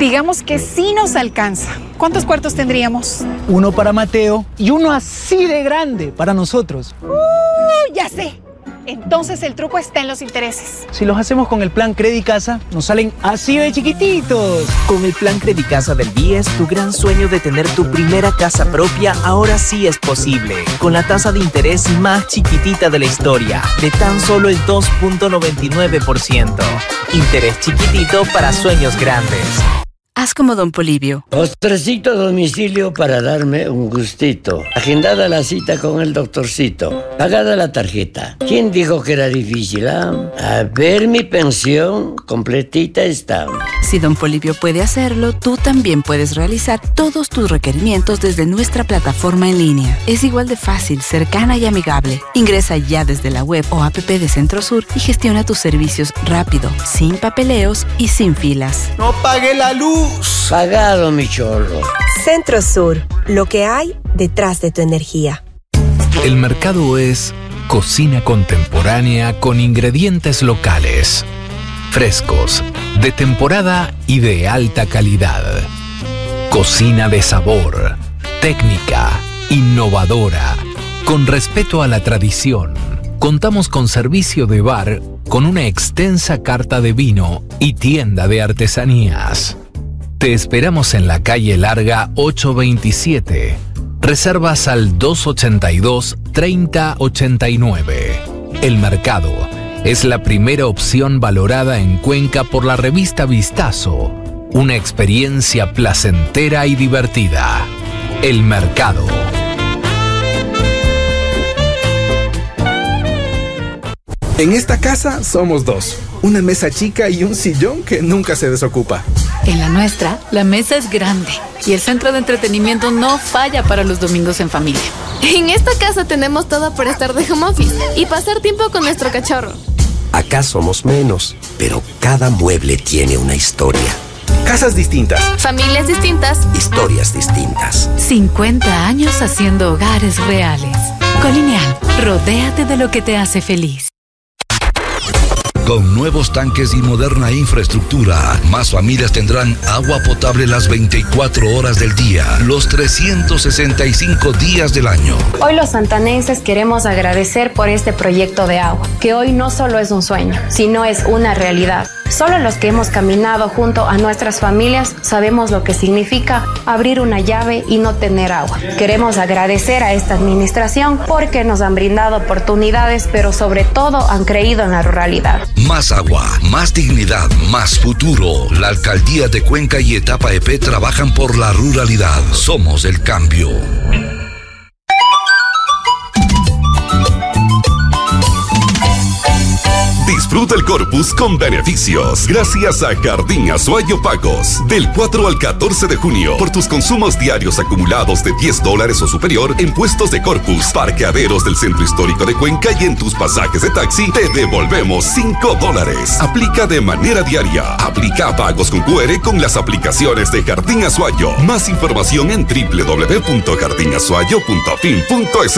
Digamos que sí nos alcanza. ¿Cuántos cuartos tendríamos? Uno para Mateo y uno así de grande para nosotros. Ya sé. Entonces el truco está en los intereses. Si los hacemos con el plan Credicasa, nos salen así de chiquititos. Con el plan Credicasa del BIES, tu gran sueño de tener tu primera casa propia ahora sí es posible. Con la tasa de interés más chiquitita de la historia, de tan solo el 2.99%. Interés chiquitito para sueños grandes. Haz como Don Polibio. Postrecito a domicilio para darme un gustito. Agendada la cita con el doctorcito. Pagada la tarjeta. ¿Quién dijo que era difícil, ah? A ver, mi pensión completita está. Si Don Polibio puede hacerlo, tú también puedes realizar todos tus requerimientos desde nuestra plataforma en línea. Es igual de fácil, cercana y amigable. Ingresa ya desde la web o app de Centrosur y gestiona tus servicios rápido, sin papeleos y sin filas. ¡No pague la luz! Pagado, mi cholo. Centrosur, lo que hay detrás de tu energía. El mercado es cocina contemporánea con ingredientes locales, frescos, de temporada y de alta calidad. Cocina de sabor, técnica, innovadora, con respeto a la tradición. Contamos con servicio de bar, con una extensa carta de vino y tienda de artesanías. Te esperamos en la calle Larga 827. Reservas al 282-3089. El Mercado es la primera opción valorada en Cuenca por la revista Vistazo. Una experiencia placentera y divertida. El Mercado. En esta casa somos dos. Una mesa chica y un sillón que nunca se desocupa. En la nuestra, la mesa es grande y el centro de entretenimiento no falla para los domingos en familia. En esta casa tenemos todo para estar de home office y pasar tiempo con nuestro cachorro. Acá somos menos, pero cada mueble tiene una historia. Casas distintas. Familias distintas. Historias distintas. 50 años haciendo hogares reales. Colineal, rodéate de lo que te hace feliz. Con nuevos tanques y moderna infraestructura, más familias tendrán agua potable las 24 horas del día, los 365 días del año. Hoy los santanenses queremos agradecer por este proyecto de agua, que hoy no solo es un sueño, sino es una realidad. Solo los que hemos caminado junto a nuestras familias sabemos lo que significa abrir una llave y no tener agua. Queremos agradecer a esta administración porque nos han brindado oportunidades, pero sobre todo han creído en la ruralidad. Más agua, más dignidad, más futuro. La Alcaldía de Cuenca y Etapa EP trabajan por la ruralidad. Somos el cambio. Disfruta el Corpus con beneficios gracias a Jardín Azuayo Pagos. Del 4 al 14 de junio, por tus consumos diarios acumulados de $10 o superior en puestos de Corpus, parqueaderos del Centro Histórico de Cuenca y en tus pasajes de taxi, te devolvemos $5. Aplica de manera diaria. Aplica pagos con QR con las aplicaciones de Jardín Azuayo. Más información en www.jardinazuayo.fin.es.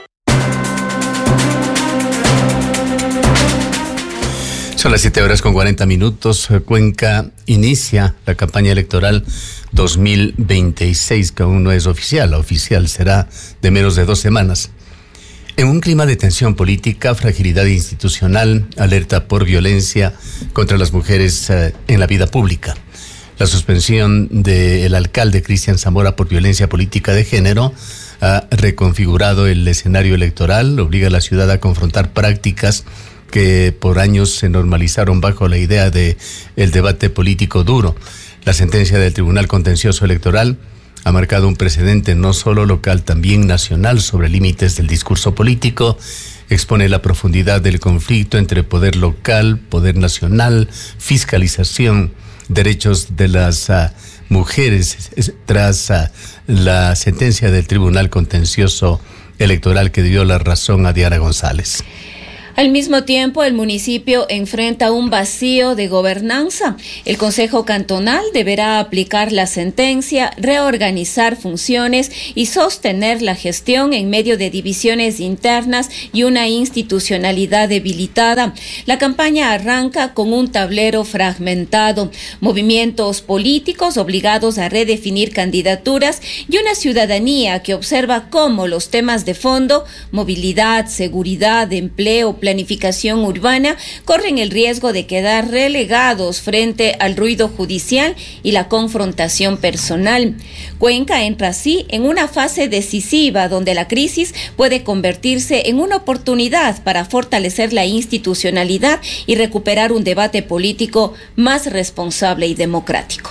Son las 7:40. Cuenca inicia la campaña electoral 2026, que aún no es oficial. La oficial será de menos de 2 semanas. En un clima de tensión política, fragilidad institucional, alerta por violencia contra las mujeres en la vida pública. La suspensión del alcalde Cristian Zamora por violencia política de género ha reconfigurado el escenario electoral, obliga a la ciudad a confrontar prácticas que por años se normalizaron bajo la idea de el debate político duro. La sentencia del Tribunal Contencioso Electoral ha marcado un precedente no solo local, también nacional sobre límites del discurso político, expone la profundidad del conflicto entre poder local, poder nacional, fiscalización, derechos de las mujeres tras la sentencia del Tribunal Contencioso Electoral que dio la razón a Diana González. Al mismo tiempo, el municipio enfrenta un vacío de gobernanza. El Consejo Cantonal deberá aplicar la sentencia, reorganizar funciones y sostener la gestión en medio de divisiones internas y una institucionalidad debilitada. La campaña arranca con un tablero fragmentado, movimientos políticos obligados a redefinir candidaturas y una ciudadanía que observa cómo los temas de fondo, movilidad, seguridad, empleo, planificación urbana, corren el riesgo de quedar relegados frente al ruido judicial y la confrontación personal. Cuenca entra así en una fase decisiva donde la crisis puede convertirse en una oportunidad para fortalecer la institucionalidad y recuperar un debate político más responsable y democrático.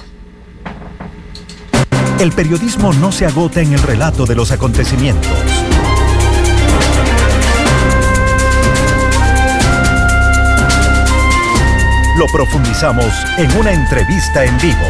El periodismo no se agota en el relato de los acontecimientos. Lo profundizamos en una entrevista en vivo.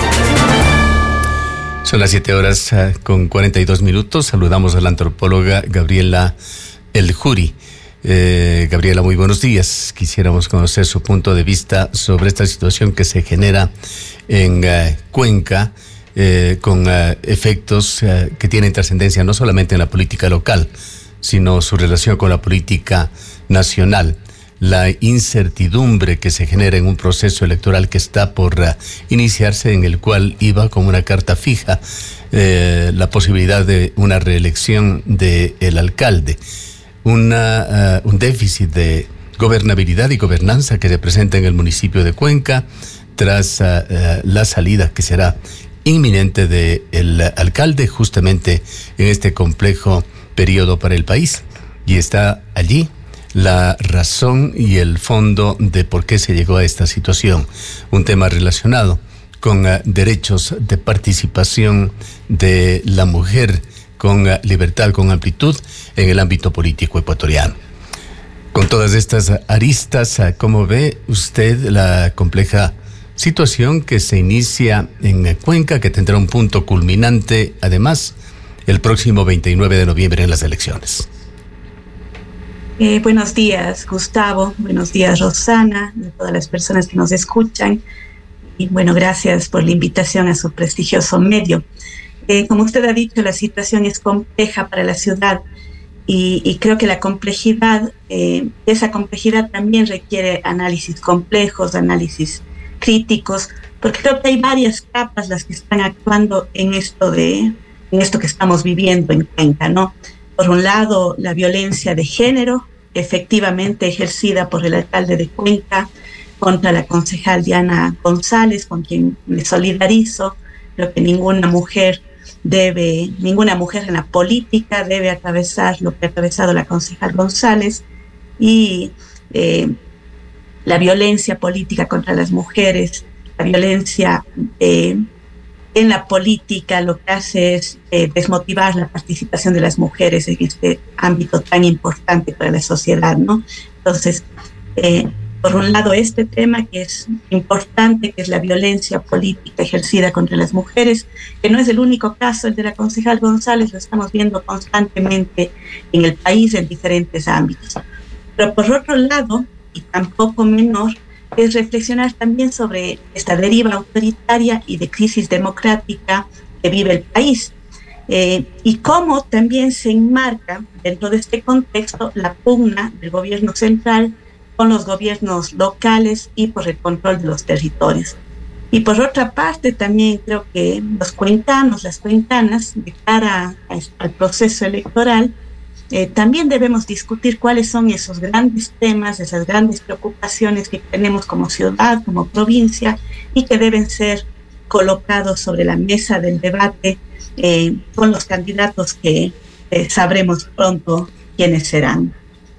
Son las 7:42. Saludamos a la antropóloga Gabriela El Juri. Gabriela, muy buenos días. Quisiéramos conocer su punto de vista sobre esta situación que se genera en Cuenca, con efectos que tienen trascendencia no solamente en la política local, sino su relación con la política nacional. La incertidumbre que se genera en un proceso electoral que está por iniciarse, en el cual iba como una carta fija la posibilidad de una reelección del alcalde. Un déficit de gobernabilidad y gobernanza que se presenta en el municipio de Cuenca tras la salida que será inminente del alcalde justamente en este complejo periodo para el país. Y está allí la razón y el fondo de por qué se llegó a esta situación. Un tema relacionado con derechos de participación de la mujer con libertad, con amplitud en el ámbito político ecuatoriano. Con todas estas aristas, ¿cómo ve usted la compleja situación que se inicia en Cuenca, que tendrá un punto culminante, además, el próximo 29 de noviembre en las elecciones? Buenos días, Gustavo. Buenos días, Rosana, y a todas las personas que nos escuchan. Y bueno, gracias por la invitación a su prestigioso medio. Como usted ha dicho, la situación es compleja para la ciudad y creo que la complejidad, esa complejidad también requiere análisis complejos, análisis críticos, porque creo que hay varias capas las que están actuando en esto que estamos viviendo en Cuenca, ¿no? Por un lado, la violencia de género, efectivamente ejercida por el alcalde de Cuenca contra la concejal Diana González, con quien me solidarizo. Creo que ninguna mujer en la política debe atravesar lo que ha atravesado la concejal González, y la violencia política contra las mujeres, la violencia en la política lo que hace es desmotivar la participación de las mujeres en este ámbito tan importante para la sociedad, ¿no? Entonces, por un lado, este tema que es importante, que es la violencia política ejercida contra las mujeres, que no es el único caso, el de la concejal González, lo estamos viendo constantemente en el país en diferentes ámbitos. Pero por otro lado, y tampoco menor, es reflexionar también sobre esta deriva autoritaria y de crisis democrática que vive el país, y cómo también se enmarca dentro de este contexto la pugna del gobierno central con los gobiernos locales y por el control de los territorios. Y por otra parte, también creo que los cuencanos, las cuencanas, de cara al proceso electoral, también debemos discutir cuáles son esos grandes temas, esas grandes preocupaciones que tenemos como ciudad, como provincia, y que deben ser colocados sobre la mesa del debate con los candidatos que sabremos pronto quiénes serán.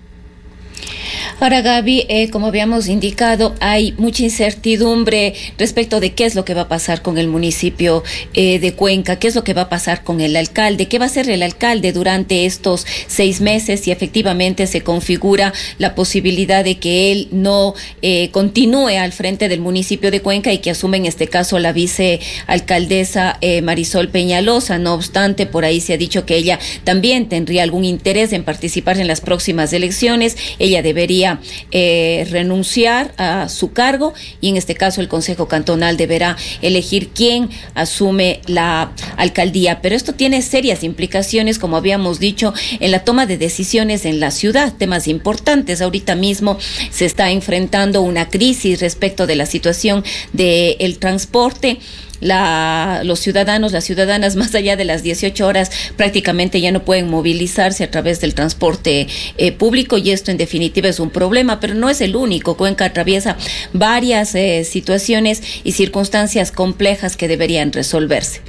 Ahora, Gaby, como habíamos indicado, hay mucha incertidumbre respecto de qué es lo que va a pasar con el municipio de Cuenca, qué es lo que va a pasar con el alcalde, qué va a hacer el alcalde durante estos 6 meses, si efectivamente se configura la posibilidad de que él no continúe al frente del municipio de Cuenca y que asume en este caso la vicealcaldesa Marisol Peñalosa. No obstante, por ahí se ha dicho que ella también tendría algún interés en participar en las próximas elecciones. Ella debería debería renunciar a su cargo, y en este caso el Consejo Cantonal deberá elegir quién asume la alcaldía. Pero esto tiene serias implicaciones, como habíamos dicho, en la toma de decisiones en la ciudad, temas importantes. Ahorita mismo se está enfrentando una crisis respecto de la situación del transporte. Los ciudadanos, las ciudadanas, más allá de las 18 horas, prácticamente ya no pueden movilizarse a través del transporte público, y esto en definitiva es un problema, pero no es el único. Cuenca atraviesa varias situaciones y circunstancias complejas que deberían resolverse.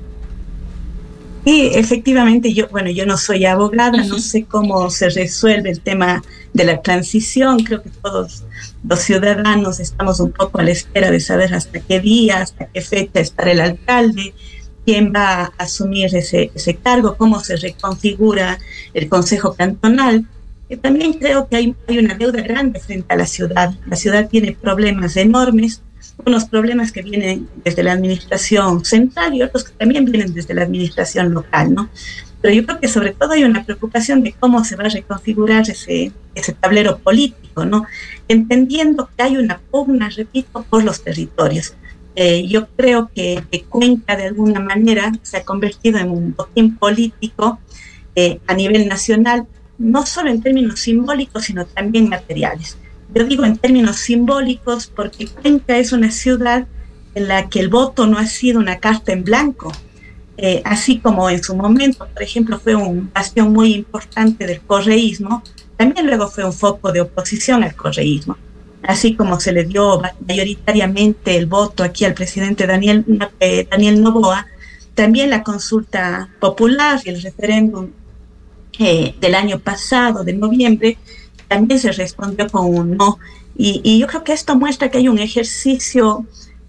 Sí, efectivamente, yo no soy abogada, no sé cómo se resuelve el tema de la transición. Creo que todos los ciudadanos estamos un poco a la espera de saber hasta qué día, hasta qué fecha estará el alcalde, quién va a asumir ese cargo, cómo se reconfigura el Consejo Cantonal. También creo que hay una deuda grande frente a la ciudad. La ciudad tiene problemas enormes, unos problemas que vienen desde la administración central y otros que también vienen desde la administración local, ¿no? Pero yo creo que sobre todo hay una preocupación de cómo se va a reconfigurar ese tablero político, ¿no? Entendiendo que hay una pugna, repito, por los territorios. Yo creo que Cuenca de alguna manera se ha convertido en un botín político a nivel nacional, no solo en términos simbólicos, sino también materiales. Yo digo en términos simbólicos porque Cuenca es una ciudad en la que el voto no ha sido una carta en blanco, así como en su momento, por ejemplo, fue un bastión muy importante del correísmo, también luego fue un foco de oposición al correísmo. Así como se le dio mayoritariamente el voto aquí al presidente Daniel Noboa, también la consulta popular y el referéndum del año pasado, de noviembre, también se respondió con un no. Y yo creo que esto muestra que hay un ejercicio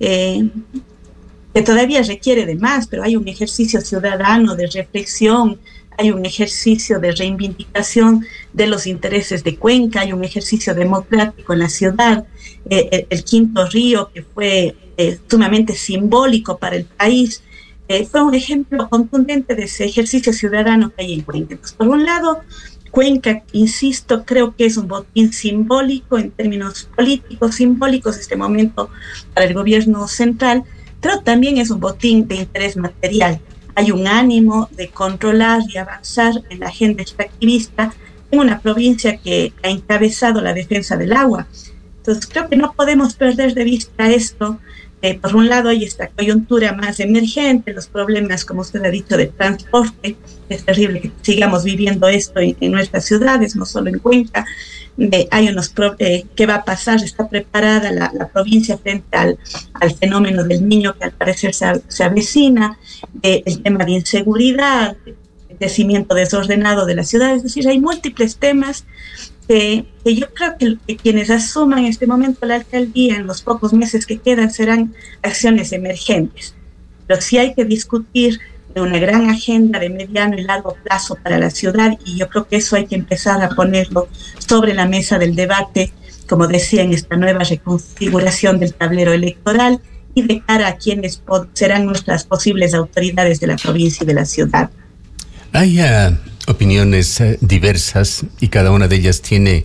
que todavía requiere de más, pero hay un ejercicio ciudadano de reflexión, hay un ejercicio de reivindicación de los intereses de Cuenca, hay un ejercicio democrático en la ciudad. El Quinto Río, que fue sumamente simbólico para el país, fue un ejemplo contundente de ese ejercicio ciudadano que hay en Cuenca. Entonces, por un lado, Cuenca, insisto, creo que es un botín simbólico en términos políticos, simbólicos este momento para el gobierno central, pero también es un botín de interés material. Hay un ánimo de controlar y avanzar en la agenda extractivista en una provincia que ha encabezado la defensa del agua. Entonces creo que no podemos perder de vista esto. Por un lado hay esta coyuntura más emergente, los problemas, como usted ha dicho, de transporte. Es terrible que sigamos viviendo esto en nuestras ciudades, no solo en Cuenca. Hay ¿qué va a pasar? Está preparada la provincia frente al fenómeno del Niño, que al parecer se avecina, el tema de inseguridad, el crecimiento desordenado de la ciudad. Es decir, hay múltiples temas que yo creo que quienes asuman en este momento la alcaldía en los pocos meses que quedan serán acciones emergentes. Pero sí hay que discutir de una gran agenda de mediano y largo plazo para la ciudad, y yo creo que eso hay que empezar a ponerlo sobre la mesa del debate, como decía, en esta nueva reconfiguración del tablero electoral y de cara a quienes serán nuestras posibles autoridades de la provincia y de la ciudad. Hay opiniones diversas y cada una de ellas tiene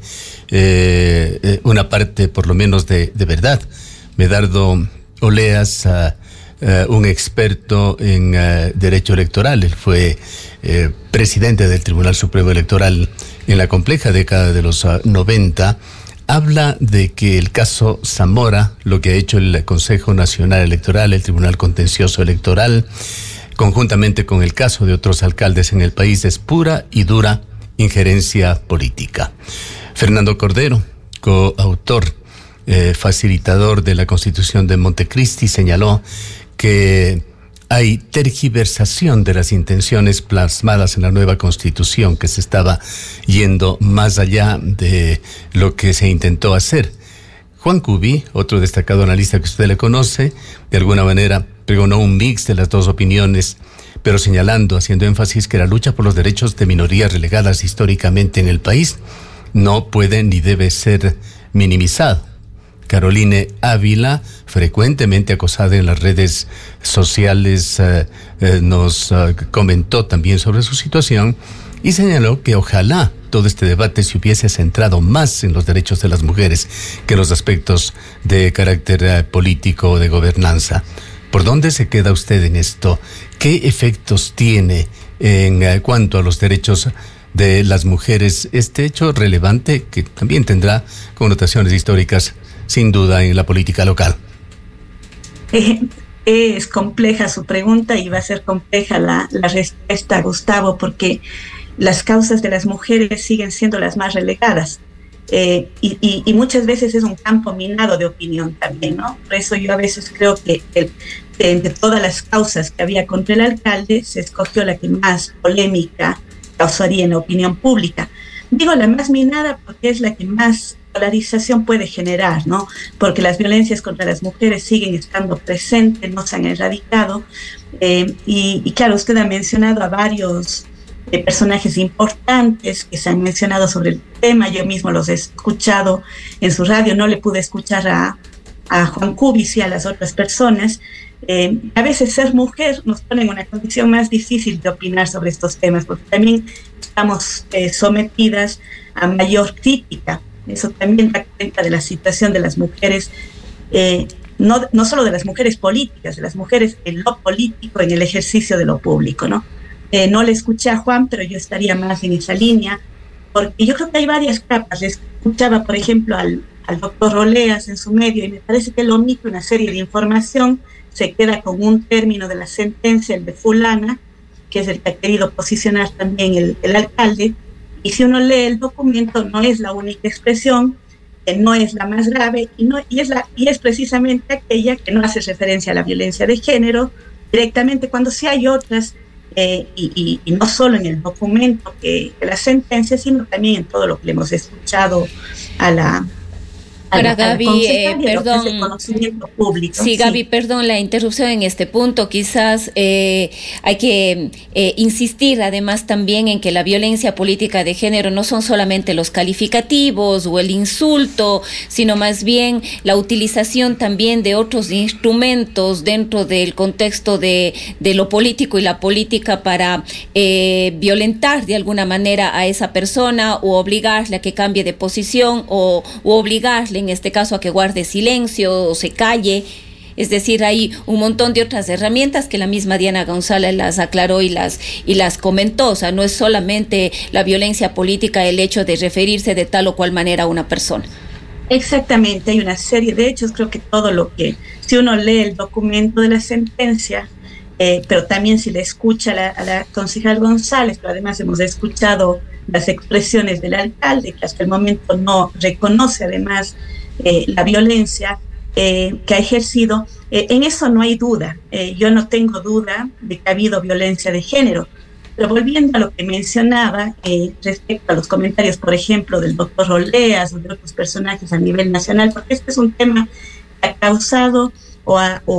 una parte por lo menos de verdad. Medardo Oleas, un experto en derecho electoral, él fue presidente del Tribunal Supremo Electoral en la compleja década de los 90, habla de que el caso Zamora, lo que ha hecho el Consejo Nacional Electoral, el Tribunal Contencioso Electoral, conjuntamente con el caso de otros alcaldes en el país, es pura y dura injerencia política. Fernando Cordero, coautor, facilitador de la Constitución de Montecristi, señaló que hay tergiversación de las intenciones plasmadas en la nueva Constitución, que se estaba yendo más allá de lo que se intentó hacer. Juan Cubi, otro destacado analista que usted le conoce, de alguna manera pregonó un mix de las dos opiniones, pero señalando, haciendo énfasis que la lucha por los derechos de minorías relegadas históricamente en el país no puede ni debe ser minimizado. Caroline Ávila, frecuentemente acosada en las redes sociales, nos comentó también sobre su situación y señaló que ojalá todo este debate se hubiese centrado más en los derechos de las mujeres que en los aspectos de carácter político o de gobernanza. ¿Por dónde se queda usted en esto? ¿Qué efectos tiene en cuanto a los derechos de las mujeres este hecho relevante que también tendrá connotaciones históricas, sin duda, en la política local? Es compleja su pregunta y va a ser compleja la respuesta, Gustavo, porque las causas de las mujeres siguen siendo las más relegadas. Y muchas veces es un campo minado de opinión también, ¿no? Por eso yo a veces creo que entre todas las causas que había contra el alcalde, se escogió la que más polémica causaría en la opinión pública. Digo la más minada porque es la que más polarización puede generar, ¿no? Porque las violencias contra las mujeres siguen estando presentes, no se han erradicado. Y claro, usted ha mencionado a varios personajes importantes que se han mencionado sobre el tema. Yo mismo los he escuchado en su radio, no le pude escuchar a Juan Cubis y a las otras personas. A veces ser mujer nos pone en una condición más difícil de opinar sobre estos temas, porque también estamos sometidas a mayor crítica. Eso también da cuenta de la situación de las mujeres, no solo de las mujeres políticas, de las mujeres en lo político, en el ejercicio de lo público, ¿no? No le escuché a Juan, pero yo estaría más en esa línea, porque yo creo que hay varias capas. Le escuchaba, por ejemplo, al doctor Roleas en su medio, y me parece que él omite una serie de información, se queda con un término de la sentencia, el de fulana, que es el que ha querido posicionar también el alcalde, y si uno lee el documento no es la única expresión, no es la más grave, y es precisamente aquella que no hace referencia a la violencia de género directamente, cuando sí hay otras, y no solo en el documento que la sentencia, sino también en todo lo que le hemos escuchado a la... Ahora, Gaby, perdón. Sí, Gaby, perdón la interrupción en este punto. Quizás hay que insistir además también en que la violencia política de género no son solamente los calificativos o el insulto, sino más bien la utilización también de otros instrumentos dentro del contexto de lo político y la política para violentar de alguna manera a esa persona o obligarle a que cambie de posición o obligarle en este caso a que guarde silencio o se calle. Es decir, hay un montón de otras herramientas que la misma Diana González las aclaró y las comentó. O sea, no es solamente la violencia política el hecho de referirse de tal o cual manera a una persona. Exactamente, hay una serie de hechos. Creo que todo lo que, si uno lee el documento de la sentencia, pero también si le escucha a la concejal González, pero además hemos escuchado las expresiones del alcalde, que hasta el momento no reconoce además la violencia que ha ejercido. En eso no hay duda. Yo no tengo duda de que ha habido violencia de género. Pero volviendo a lo que mencionaba respecto a los comentarios, por ejemplo, del doctor Roleas o de otros personajes a nivel nacional, porque este es un tema que ha causado o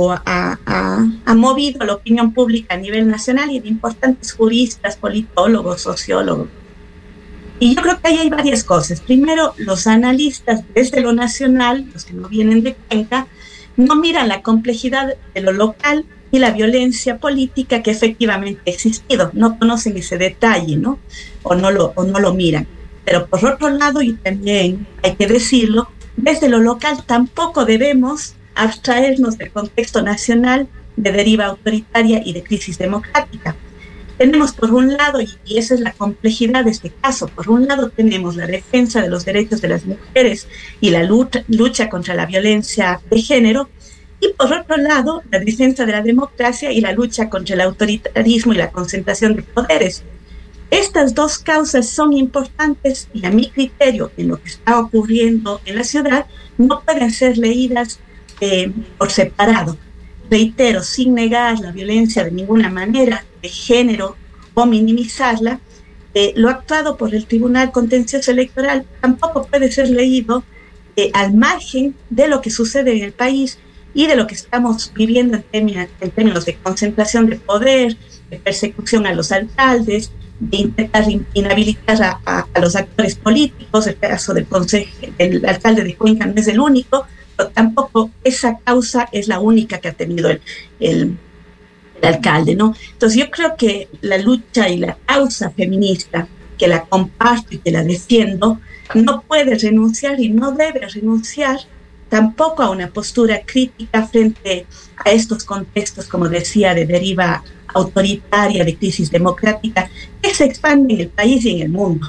ha movido la opinión pública a nivel nacional y de importantes juristas, politólogos, sociólogos. Y yo creo que ahí hay varias cosas. Primero, los analistas desde lo nacional, los que no vienen de Cuenca, no miran la complejidad de lo local y la violencia política que efectivamente ha existido. No conocen ese detalle, ¿no? O no lo miran. Pero por otro lado, y también hay que decirlo, desde lo local tampoco debemos abstraernos del contexto nacional de deriva autoritaria y de crisis democrática. Tenemos por un lado, y esa es la complejidad de este caso, por un lado tenemos la defensa de los derechos de las mujeres y la lucha contra la violencia de género, y por otro lado la defensa de la democracia y la lucha contra el autoritarismo y la concentración de poderes. Estas dos causas son importantes y a mi criterio, en lo que está ocurriendo en la ciudad, no pueden ser leídas por separado. Reitero, sin negar la violencia de ninguna manera de género o minimizarla, lo actuado por el Tribunal Contencioso Electoral tampoco puede ser leído al margen de lo que sucede en el país y de lo que estamos viviendo en términos de concentración de poder, de persecución a los alcaldes, de intentar inhabilitar a los actores políticos. El caso del alcalde de Cuenca no es el único, pero tampoco esa causa es la única que ha tenido el alcalde, ¿no? Entonces yo creo que la lucha y la causa feminista que la comparto y que la defiendo, no puede renunciar y no debe renunciar tampoco a una postura crítica frente a estos contextos, como decía, de deriva autoritaria, de crisis democrática, que se expande en el país y en el mundo.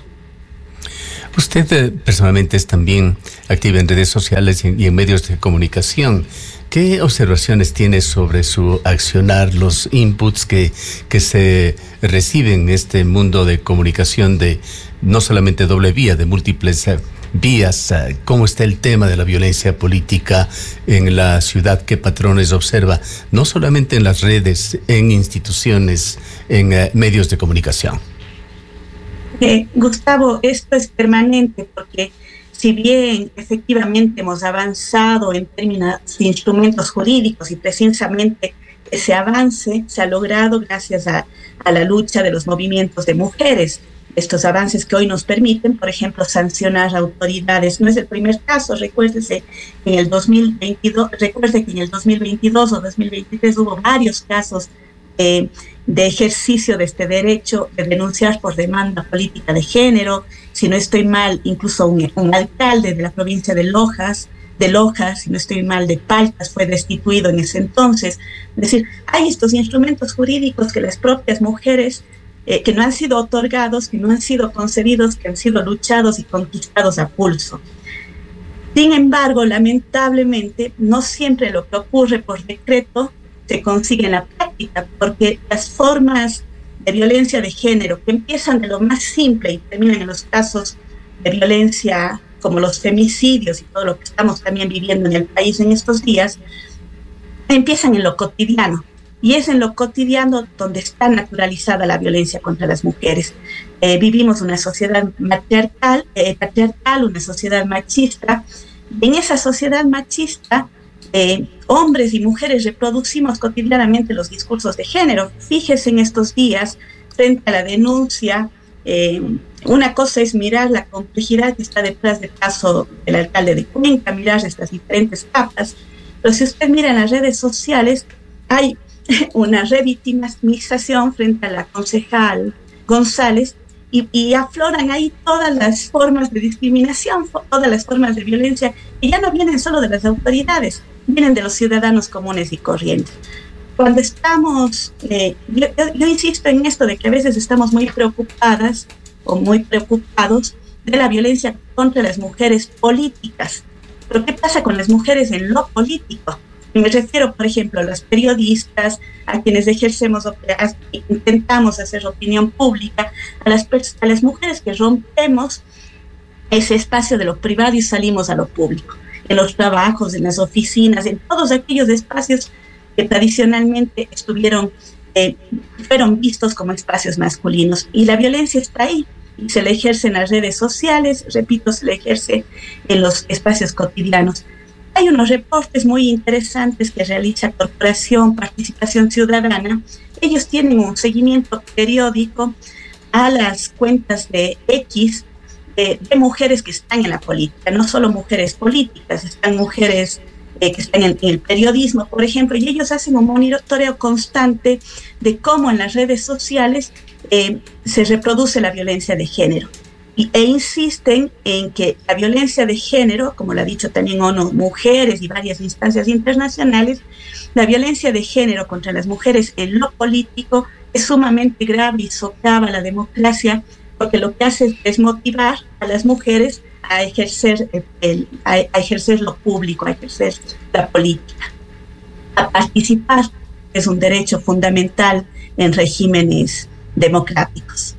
Usted personalmente es también activa en redes sociales y en medios de comunicación. ¿Qué observaciones tiene sobre su accionar, los inputs que se reciben en este mundo de comunicación de no solamente doble vía, de múltiples vías? ¿Cómo está el tema de la violencia política en la ciudad? ¿Qué patrones observa? No solamente en las redes, en instituciones, en medios de comunicación. Gustavo, esto es permanente porque si bien efectivamente hemos avanzado en términos de instrumentos jurídicos y precisamente ese avance se ha logrado gracias a la lucha de los movimientos de mujeres, estos avances que hoy nos permiten, por ejemplo, sancionar autoridades. No es el primer caso, recuerde que en el 2022 o 2023 hubo varios casos de ejercicio de este derecho de denunciar por demanda política de género. Si no estoy mal, incluso un alcalde de la provincia de Lojas, si no estoy mal, de Paltas, fue destituido en ese entonces. Es decir, hay estos instrumentos jurídicos que las propias mujeres, que no han sido otorgados, que no han sido concedidos, que han sido luchados y conquistados a pulso. Sin embargo, lamentablemente, no siempre lo que ocurre por decreto se consigue en la práctica, porque las formas de violencia de género que empiezan de lo más simple y terminan en los casos de violencia como los femicidios y todo lo que estamos también viviendo en el país en estos días, empiezan en lo cotidiano. Y es en lo cotidiano donde está naturalizada la violencia contra las mujeres. Vivimos una sociedad patriarcal, una sociedad machista. En esa sociedad machista, hombres y mujeres reproducimos cotidianamente los discursos de género. Fíjese en estos días, frente a la denuncia, una cosa es mirar la complejidad que está detrás del caso del alcalde de Cuenca, mirar estas diferentes capas, pero si usted mira en las redes sociales, hay una revictimización frente a la concejal González y afloran ahí todas las formas de discriminación, todas las formas de violencia, que ya no vienen solo de las autoridades, vienen de los ciudadanos comunes y corrientes. Cuando estamos, yo insisto en esto de que a veces estamos muy preocupadas o muy preocupados de la violencia contra las mujeres políticas. Pero ¿qué pasa con las mujeres en lo político? Me refiero, por ejemplo, a las periodistas, a quienes intentamos hacer opinión pública, a las mujeres que rompemos ese espacio de lo privado y salimos a lo público, en los trabajos, en las oficinas, en todos aquellos espacios que tradicionalmente fueron vistos como espacios masculinos. Y la violencia está ahí, y se le ejerce en las redes sociales, repito, se le ejerce en los espacios cotidianos. Hay unos reportes muy interesantes que realiza Corporación Participación Ciudadana. Ellos tienen un seguimiento periódico a las cuentas de X de mujeres que están en la política, no solo mujeres políticas, están mujeres que están en el periodismo, por ejemplo, y ellos hacen un monitoreo constante de cómo en las redes sociales se reproduce la violencia de género. E insisten en que la violencia de género, como lo ha dicho también ONU Mujeres y varias instancias internacionales, la violencia de género contra las mujeres en lo político es sumamente grave y socava la democracia, porque lo que hace es desmotivar a las mujeres a ejercer lo público, a ejercer la política, a participar, que es un derecho fundamental en regímenes democráticos.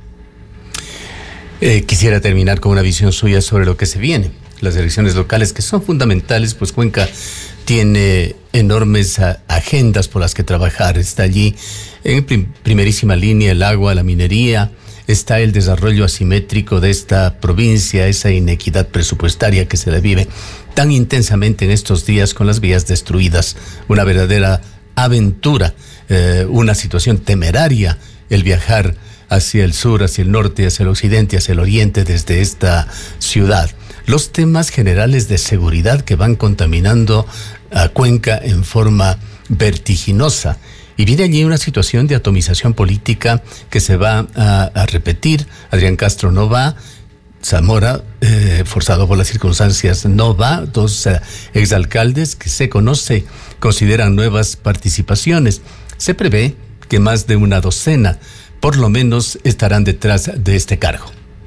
Quisiera terminar con una visión suya sobre lo que se viene, las elecciones locales, que son fundamentales, pues Cuenca tiene enormes agendas por las que trabajar. Está allí en primerísima línea el agua, la minería, está el desarrollo asimétrico de esta provincia, esa inequidad presupuestaria que se le vive tan intensamente en estos días con las vías destruidas, una verdadera aventura, una situación temeraria el viajar hacia el sur, hacia el norte, hacia el occidente, hacia el oriente desde esta ciudad. Los temas generales de seguridad que van contaminando a Cuenca en forma vertiginosa. Y viene allí una situación de atomización política que se va a repetir. Adrián Castro no va, Zamora, forzado por las circunstancias, no va. Dos exalcaldes que se conoce consideran nuevas participaciones. Se prevé que más de una docena, por lo menos, estarán detrás de este cargo.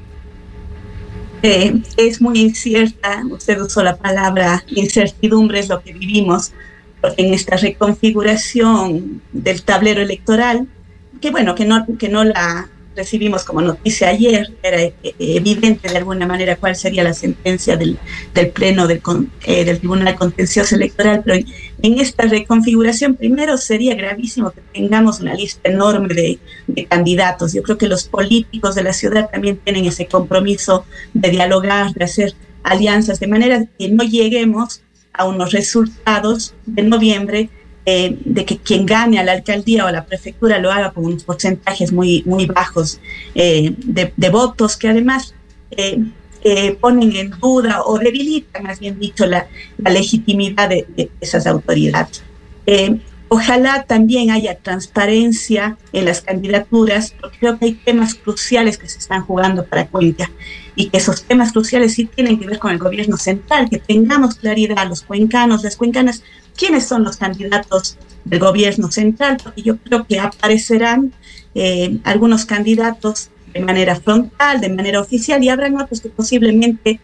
Es muy incierta, usted usó la palabra incertidumbre, es lo que vivimos en esta reconfiguración del tablero electoral, que bueno, que no la recibimos como noticia ayer, era evidente de alguna manera cuál sería la sentencia del Pleno del Tribunal Contencioso Electoral, pero en esta reconfiguración primero sería gravísimo que tengamos una lista enorme de candidatos. Yo creo que los políticos de la ciudad también tienen ese compromiso de dialogar, de hacer alianzas, de manera que no lleguemos a unos resultados de noviembre de que quien gane a la alcaldía o a la prefectura lo haga con unos porcentajes muy bajos de votos, que además ponen en duda o debilitan, más bien dicho, la legitimidad de esas autoridades. Ojalá también haya transparencia en las candidaturas, porque creo que hay temas cruciales que se están jugando para Cuenca y que esos temas cruciales sí tienen que ver con el gobierno central, que tengamos claridad los cuencanos, las cuencanas, quiénes son los candidatos del gobierno central, porque yo creo que aparecerán algunos candidatos de manera frontal, de manera oficial, y habrán otros que posiblemente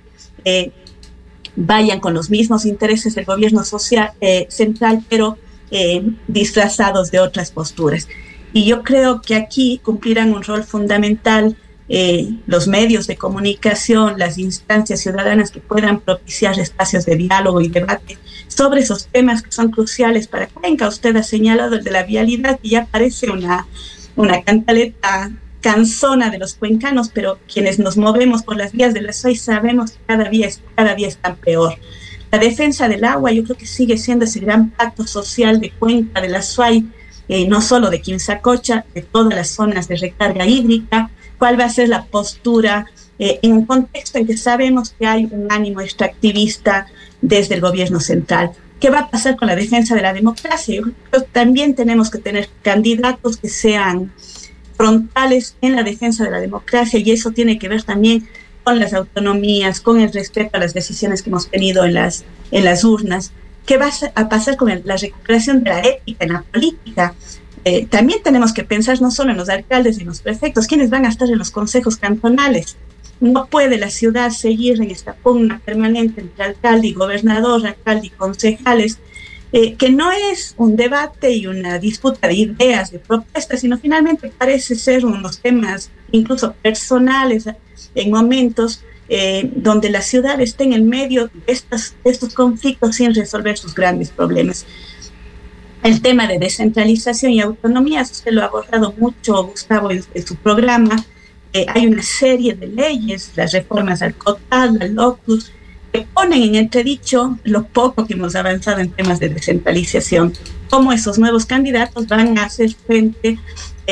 vayan con los mismos intereses del gobierno central, pero disfrazados de otras posturas. Y yo creo que aquí cumplirán un rol fundamental los medios de comunicación, las instancias ciudadanas que puedan propiciar espacios de diálogo y debate sobre esos temas que son cruciales para Cuenca. Usted ha señalado el de la vialidad, que ya parece una cantaleta cansona de los cuencanos, pero quienes nos movemos por las vías de la SUAY sabemos que cada día está peor. La defensa del agua yo creo que sigue siendo ese gran pacto social de Cuenca, de la SUAY, no solo de Quimsacocha, de todas las zonas de recarga hídrica. ¿Cuál va a ser la postura en un contexto en que sabemos que hay un ánimo extractivista desde el gobierno central? ¿Qué va a pasar con la defensa de la democracia? Yo creo que también tenemos que tener candidatos que sean frontales en la defensa de la democracia, y eso tiene que ver también con las autonomías, con el respeto a las decisiones que hemos tenido en las urnas. ¿Qué va a pasar con la recuperación de la ética en la política? También tenemos que pensar no solo en los alcaldes y en los prefectos, quiénes van a estar en los consejos cantonales. No puede la ciudad seguir en esta pugna permanente entre alcalde y gobernador, alcalde y concejales, que no es un debate y una disputa de ideas, de propuestas, sino finalmente parece ser unos temas incluso personales en momentos donde la ciudad está en el medio de estos conflictos sin resolver sus grandes problemas. El tema de descentralización y autonomía, usted lo ha abordado mucho, Gustavo, en su programa. Hay una serie de leyes, las reformas al COTAD, al LOCUS, que ponen en entredicho lo poco que hemos avanzado en temas de descentralización. Cómo esos nuevos candidatos van a hacer frente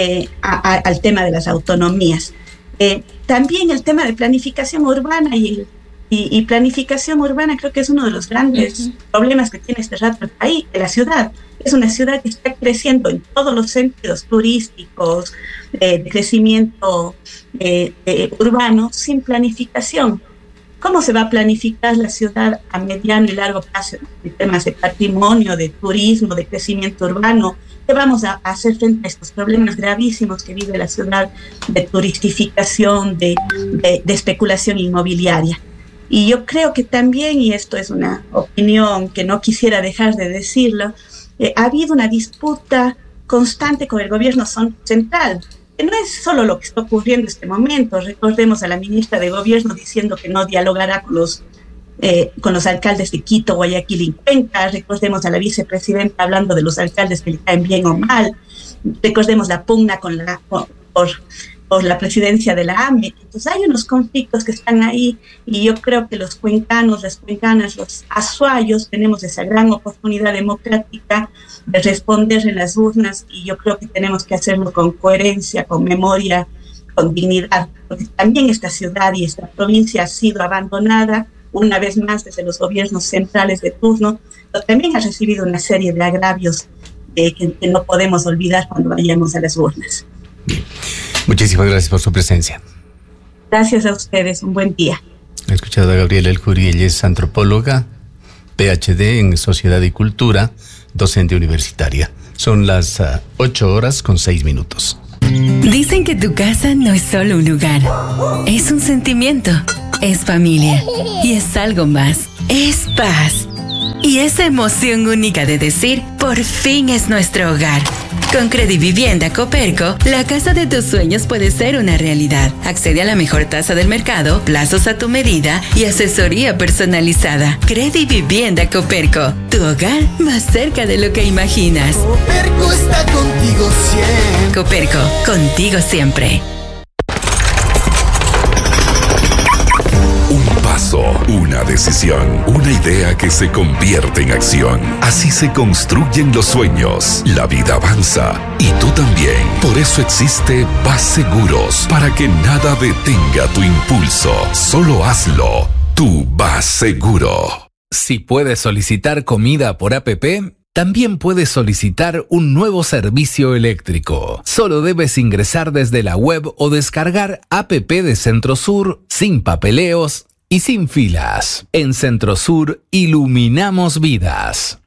al tema de las autonomías. También el tema de planificación urbana y planificación urbana creo que es uno de los grandes problemas que tiene este rato el país, la ciudad. Es una ciudad que está creciendo en todos los sentidos turísticos, de crecimiento urbano, sin planificación. ¿Cómo se va a planificar la ciudad a mediano y largo plazo en temas de patrimonio, de turismo, de crecimiento urbano? ¿Qué vamos a hacer frente a estos problemas gravísimos que vive la ciudad de turistificación, de especulación inmobiliaria? Y yo creo que también, y esto es una opinión que no quisiera dejar de decirlo, ha habido una disputa constante con el gobierno central, que no es solo lo que está ocurriendo en este momento. Recordemos a la ministra de Gobierno diciendo que no dialogará con los alcaldes de Quito, Guayaquil y Cuenca. Recordemos a la vicepresidenta hablando de los alcaldes que le caen bien o mal. Recordemos la pugna por la presidencia de la AME. Entonces hay unos conflictos que están ahí, y yo creo que los cuencanos, las cuencanas, los azuayos tenemos esa gran oportunidad democrática de responder en las urnas, y yo creo que tenemos que hacerlo con coherencia, con memoria, con dignidad, porque también esta ciudad y esta provincia ha sido abandonada una vez más desde los gobiernos centrales de turno, pero también ha recibido una serie de agravios que no podemos olvidar cuando vayamos a las urnas. Muchísimas gracias por su presencia. Gracias a ustedes, un buen día. He escuchado a Gabriela El Curi, ella es antropóloga, PhD en Sociedad y Cultura, docente universitaria. Son las 8:06. Dicen que tu casa no es solo un lugar, es un sentimiento, es familia y es algo más, es paz. Y esa emoción única de decir, por fin es nuestro hogar. Con Credivivienda Coperco, la casa de tus sueños puede ser una realidad. Accede a la mejor tasa del mercado, plazos a tu medida y asesoría personalizada. Credivivienda Coperco, tu hogar más cerca de lo que imaginas. Coperco está contigo siempre. Coperco, contigo siempre. Un paso, una decisión, una idea que se convierte en acción. Así se construyen los sueños. La vida avanza y tú también. Por eso existe Vas Seguros, para que nada detenga tu impulso. Solo hazlo. Tú vas seguro. Si puedes solicitar comida por APP, también puedes solicitar un nuevo servicio eléctrico. Solo debes ingresar desde la web o descargar APP de Centrosur sin papeleos y sin filas. En Centrosur iluminamos vidas.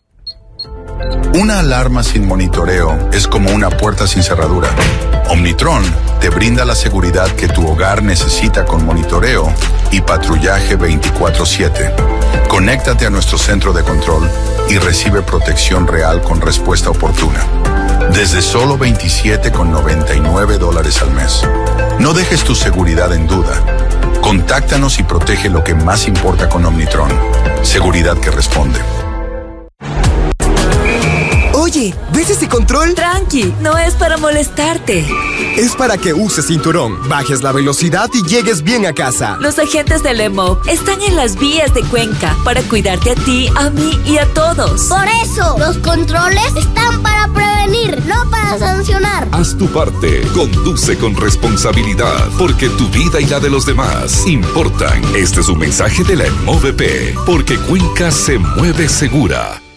Una alarma sin monitoreo es como una puerta sin cerradura. Omnitron te brinda la seguridad que tu hogar necesita con monitoreo y patrullaje 24/7. Conéctate a nuestro centro de control y recibe protección real con respuesta oportuna. Desde solo $27,99 al mes. No dejes tu seguridad en duda. Contáctanos y protege lo que más importa con Omnitron. Seguridad que responde. Oye, ¿ves ese control? Tranqui, no es para molestarte. Es para que uses cinturón, bajes la velocidad y llegues bien a casa. Los agentes del EMOB están en las vías de Cuenca para cuidarte a ti, a mí y a todos. Por eso, los controles están para prevenir, no para sancionar. Haz tu parte, conduce con responsabilidad, porque tu vida y la de los demás importan. Este es un mensaje de la EMOVP, porque Cuenca se mueve segura.